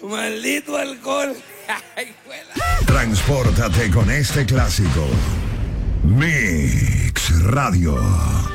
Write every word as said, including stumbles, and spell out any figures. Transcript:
Maldito alcohol. Ay, Transpórtate con este clásico. Mix Radio.